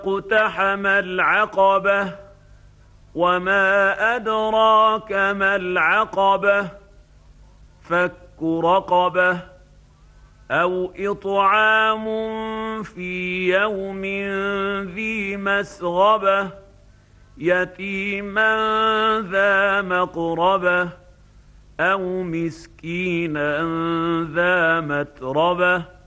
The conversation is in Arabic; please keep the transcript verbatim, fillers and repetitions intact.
اقتحم العقبة وما أدراك ما العقبة فك رقبة أو إطعام في يوم ذي مسغبة يتيما ذا مقربة أو مسكينا ذا متربة